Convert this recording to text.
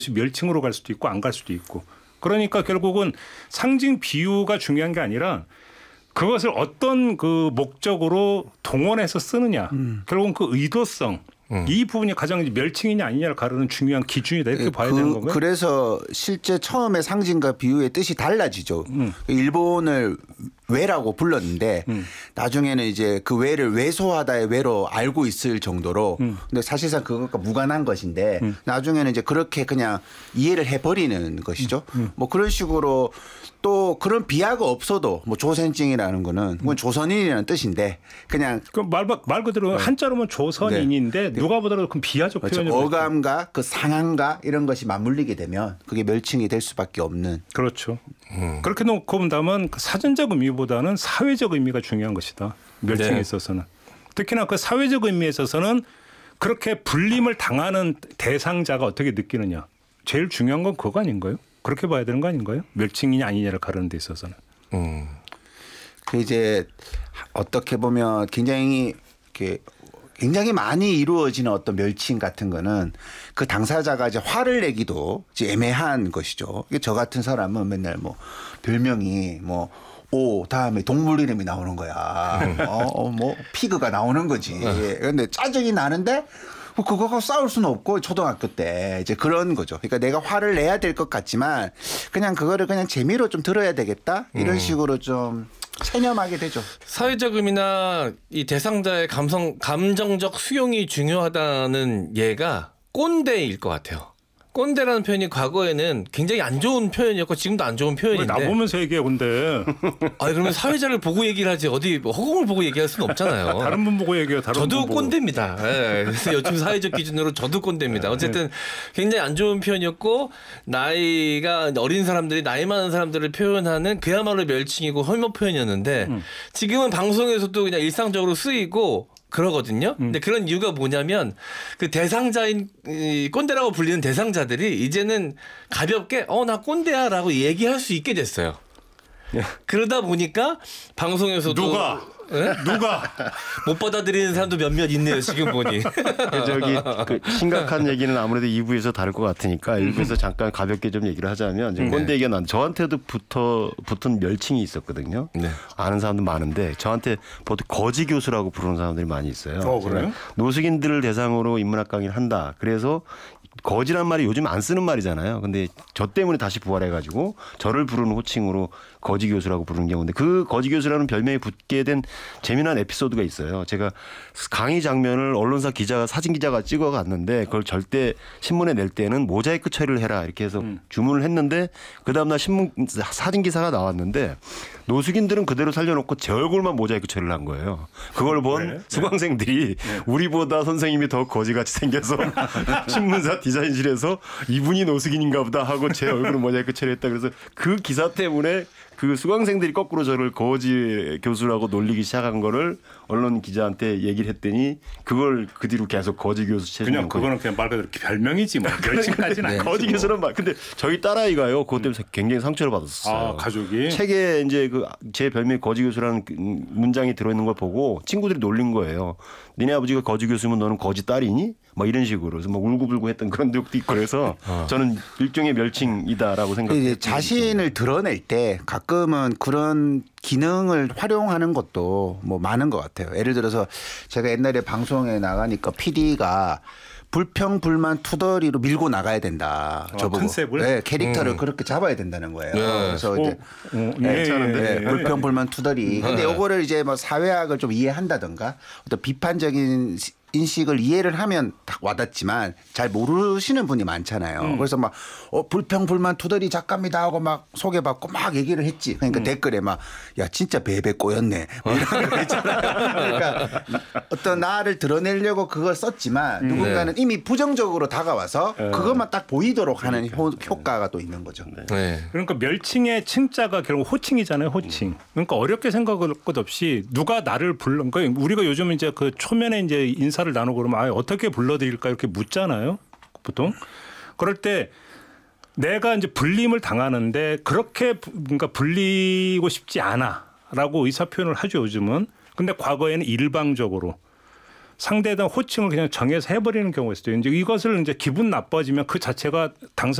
멸칭으로 갈 수도 있고 안 갈 수도 있고. 그러니까 결국은 상징 비유가 중요한 게 아니라 그것을 어떤 그 목적으로 동원해서 쓰느냐. 결국은 그 의도성. 이 부분이 가장 멸칭이냐 아니냐를 가르는 중요한 기준이다 이렇게 봐야 되는 건가요? 그래서 실제 처음에 상징과 비유의 뜻이 달라지죠. 일본을 외라고 불렀는데 나중에는 이제 그 외를 외소하다의 외로 알고 있을 정도로 근데 사실상 그것과 무관한 것인데 나중에는 이제 그렇게 그냥 이해를 해버리는 것이죠. 뭐 그런 식으로 또 그런 비하가 없어도 뭐 조선증이라는 거는 그건 조선인이라는 뜻인데 그냥 그 말 그대로 한자로면 조선인인데 누가 보더라도 그럼 비하적 그렇죠. 표현으로 어감과 그 상황과 이런 것이 맞물리게 되면 그게 멸칭이 될 수밖에 없는. 그렇죠. 그렇게 놓고 본다면 그 사전적 의미보다는 사회적 의미가 중요한 것이다. 멸칭에 있어서는. 특히나 그 사회적 의미에 있어서는 그렇게 불림을 당하는 대상자가 어떻게 느끼느냐. 제일 중요한 건 그거 아닌가요? 그렇게 봐야 되는 거 아닌가요? 멸칭이냐 아니냐를 가르는 데 있어서는. 그 이제 어떻게 보면 굉장히 많이 이루어지는 어떤 멸칭 같은 거는 그 당사자가 이제 화를 내기도 이제 애매한 것이죠. 저 같은 사람은 맨날 뭐 별명이 뭐 다음에 동물 이름이 나오는 거야. 뭐 피그가 나오는 거지. 그런데 짜증이 나는데 그거가 싸울 수는 없고 초등학교 때 이제 그런 거죠. 그러니까 내가 화를 내야 될 것 같지만 그냥 그거를 그냥 재미로 좀 들어야 되겠다 이런 식으로 좀 체념하게 되죠. 사회적 의미나 이 대상자의 감정적 수용이 중요하다는 예가 꼰대일 것 같아요. 꼰대라는 표현이 과거에는 굉장히 안 좋은 표현이었고 지금도 안 좋은 표현인데. 나 보면서 얘기해 근데. 그러면 사회자를 보고 얘기를 하지 어디 허공을 보고 얘기할 수는 없잖아요. 다른 분 보고 얘기해요. 저도 꼰대입니다. 네. 그래서 요즘 사회적 기준으로 저도 꼰대입니다. 어쨌든 굉장히 안 좋은 표현이었고 나이가 어린 사람들이 나이 많은 사람들을 표현하는 그야말로 멸칭이고 혐오 표현이었는데 지금은 방송에서도 그냥 일상적으로 쓰이고 그러거든요. 근데 그런 이유가 뭐냐면 그 대상자인 꼰대라고 불리는 대상자들이 이제는 가볍게 나 꼰대야라고 얘기할 수 있게 됐어요. 그러다 보니까 방송에서도 누가 못 받아들이는 사람도 몇몇 있네요. 지금 보니. 그 심각한 얘기는 아무래도 2부에서 다를 것 같으니까 1부에서 잠깐 가볍게 좀 얘기를 하자면 꼰대 얘기가 저한테도 붙은 멸칭이 있었거든요. 네. 아는 사람도 많은데 저한테 보통 거지 교수라고 부르는 사람들이 많이 있어요. 그래요? 노숙인들을 대상으로 인문학 강의를 한다. 그래서 거지란 말이 요즘 안 쓰는 말이잖아요. 근데 저 때문에 다시 부활해가지고 저를 부르는 호칭으로 거지 교수라고 부르는 경우인데 그 거지 교수라는 별명이 붙게 된 재미난 에피소드가 있어요. 제가 강의 장면을 언론사 기자가 사진 기자가 찍어갔는데 그걸 절대 신문에 낼 때는 모자이크 처리를 해라 이렇게 해서 주문을 했는데 그 다음날 사진 기사가 나왔는데 노숙인들은 그대로 살려놓고 제 얼굴만 모자이크 처리를 한 거예요. 그걸 본 수강생들이 우리보다 선생님이 더 거지같이 생겨서 신문사 디자인실에서 이분이 노숙인인가 보다 하고 제 얼굴을 모자이크 처리했다. 그래서 그 기사 때문에 그 수강생들이 거꾸로 저를 거지 교수라고 놀리기 시작한 거를 언론 기자한테 얘기를 했더니 그걸 그 뒤로 계속 거지 교수 그냥 그거는 그냥 말 그대로 별명이지 뭐 멸칭까지는 아니지. 거지 교수란 말. 근데 저희 딸아이가요 그것 때문에 굉장히 상처를 받았었어요. 가족이 책에 이제 제 별명이 거지 교수라는 문장이 들어있는 걸 보고 친구들이 놀린 거예요. 니네 아버지가 거지 교수면 너는 거지 딸이니? 막 이런 식으로 그래서 막 울고불고 했던 그런 적도 있고 그래서 저는 일종의 멸칭이다라고 생각해요. 자신을 드러낼 때 가끔은 그런 기능을 활용하는 것도 뭐 많은 것 같아요. 예를 들어서 제가 옛날에 방송에 나가니까 PD가 불평불만 투덜이로 밀고 나가야 된다. 저보고. 컨셉을? 네, 캐릭터를 그렇게 잡아야 된다는 거예요. 그래서 이제 괜찮은데 불평불만 투덜이. 근데 요거를 이제 뭐 사회학을 좀 이해한다든가 어떤 비판적인 인식을 이해를 하면 딱 와닿지만 잘 모르시는 분이 많잖아요. 그래서 막 불평불만 투덜이 작가입니다 하고 막 소개받고 막 얘기를 했지. 그러니까 댓글에 막 야 진짜 베베 꼬였네. 뭐 이런 거 있잖아요. 그러니까 어떤 나를 드러내려고 그걸 썼지만 누군가는 이미 부정적으로 다가와서 그것만 딱 보이도록 하는 효과가 또 있는 거죠. 그러니까 멸칭의 칭자가 결국 호칭이잖아요. 호칭. 그러니까 어렵게 생각할 것 없이 누가 나를 불러. 그러니까 우리가 요즘 이제 그 초면에 이제 인사를 나누고 그러면 어떻게 불러드릴까 이렇게 묻잖아요. 보통. 그럴 때 내가 이제 불림을 당하는데 그렇게 그러니까 불리고 싶지 않아라고 의사 표현을 하죠. 요즘은. 근데 과거에는 일방적으로 상대에 대한 호칭을 그냥 정해서 해버리는 경우가 있어요. 이제 이것을 이제 기분 나빠지면 그 자체가 당사